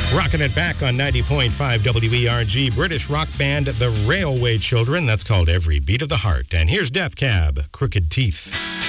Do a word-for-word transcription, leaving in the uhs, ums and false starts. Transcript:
Rocking it back on ninety point five W E R G, British rock band The Railway Children. That's called Every Beat of the Heart. And here's Death Cab, Crooked Teeth.